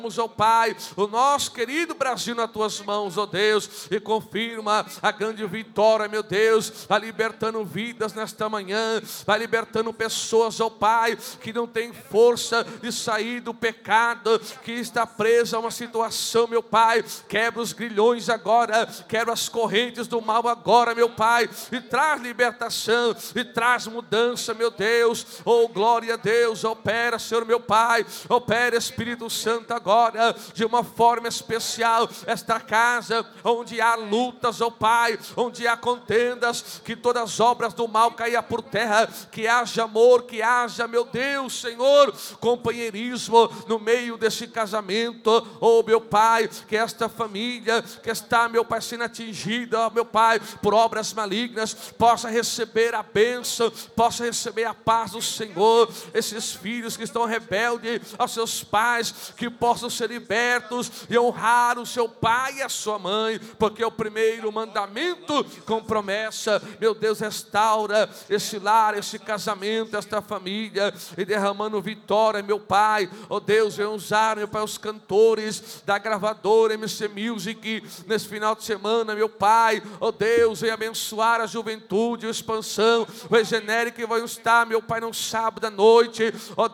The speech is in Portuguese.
Ó Pai, o nosso querido Brasil nas tuas mãos, ó Deus, e confirma a grande vitória, meu Deus, vai libertando vidas nesta manhã, vai libertando pessoas, ó Pai, que não tem força de sair do pecado, que está presa a uma situação, meu Pai. Quebra os grilhões agora, quebra as correntes do mal agora, meu Pai, e traz libertação, e traz mudança, meu Deus. Oh, glória a Deus, opera, Senhor, meu Pai, opera, Espírito Santo, agora de uma forma especial, esta casa onde há lutas, ó Pai, onde há contendas, que todas as obras do mal caia por terra, que haja amor, que haja, meu Deus, Senhor, companheirismo no meio desse casamento, ó meu Pai, que esta família que está, meu Pai, sendo atingida, ó meu Pai, por obras malignas, possa receber a bênção, possa receber a paz do Senhor. Esses filhos que estão rebeldes aos seus pais, que possam ser libertos e honrar o seu pai e a sua mãe, porque é o primeiro mandamento com promessa. Meu Deus, restaura esse lar, esse casamento, esta família, e derramando vitória, meu Pai. Ó Deus, vem usar, meu Pai, os cantores da gravadora MC Music nesse final de semana, meu Pai. Ó Deus, vem abençoar a juventude, a expansão, o Regenere, que vai estar, meu Pai, no sábado à noite. Ó